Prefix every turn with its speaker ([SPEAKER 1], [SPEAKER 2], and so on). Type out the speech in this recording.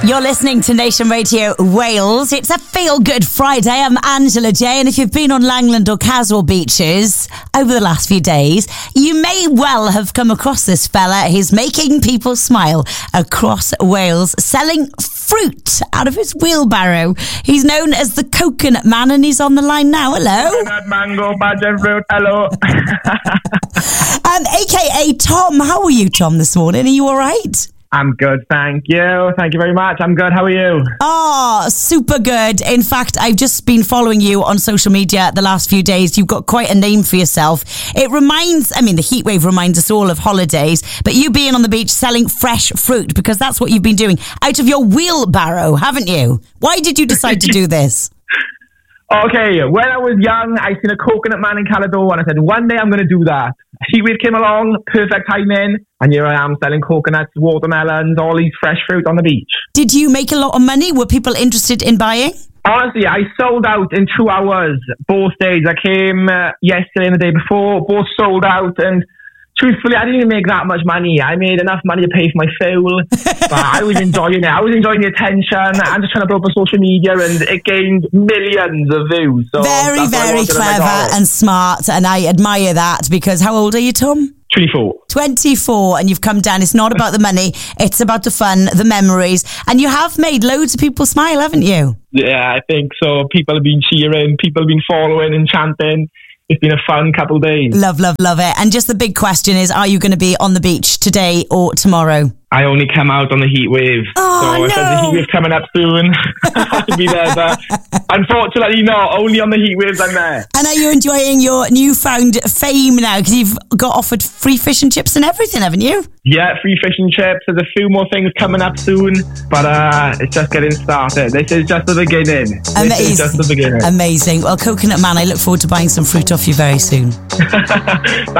[SPEAKER 1] You're listening to Nation Radio Wales. It's a feel-good Friday. I'm Angela J, and if you've been on Langland or Caswell beaches over the last few days, you may well have come across this fella. He's making people smile across Wales, selling fruit out of his wheelbarrow. He's known as the Coconut Man, and he's on the line now. Hello.
[SPEAKER 2] Coconut, mango, badger fruit. Hello.
[SPEAKER 1] AKA Tom. How are you, Tom, this morning? Are you all right?
[SPEAKER 2] I'm good, thank you. Thank you very much. I'm good. How are you?
[SPEAKER 1] Oh, super good. In fact, I've just been following you on social media the last few days. You've got quite a name for yourself. It reminds, the heat wave reminds us all of holidays, but you being on the beach selling fresh fruit, because that's what you've been doing out of your wheelbarrow, haven't you? Why did you decide to do this?
[SPEAKER 2] Okay, when I was young, I seen a coconut man in Calador, and I said, one day I'm going to do that. Heat wave came along, perfect timing, and here I am selling coconuts, watermelons, all these fresh fruit on the beach. Did you make a lot of money? Were people interested in buying? Honestly, I sold out in 2 hours, both days. I came yesterday and the day before, both sold out, and truthfully, I didn't even make that much money. I made enough money to pay for my fuel, but I was enjoying it. I was enjoying the attention. I'm just trying to build up social media, and it gained millions of views. So very, very clever and smart, and I admire that, because how old are you, Tom? 24, and you've come down. It's not about the money, it's about the fun, the memories, and you have made loads of people smile, haven't you? Yeah, I think so. People have been cheering, people have been following and chanting. It's been a fun couple of days. Love, love, love it. And just the big question is, are you going to be on the beach today or tomorrow? I only come out on the heat wave. So if there's a heat wave coming up soon, I'll be there. But unfortunately not. Only on the heat waves I'm there. And are you enjoying your newfound fame now? Because you've got offered free fish and chips and everything, haven't you? Yeah, free fish and chips. There's a few more things coming up soon. But it's just getting started. This is just the beginning. Amazing. This is just the beginning. Amazing. Well, Coconut Man, I look forward to buying some fruit off you very soon.